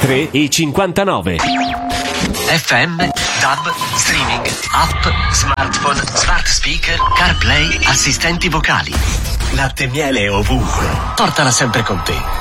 23,59. FM, DAB, streaming, app, smartphone, smart speaker, CarPlay, assistenti vocali. Latte e miele ovunque. Portala sempre con te.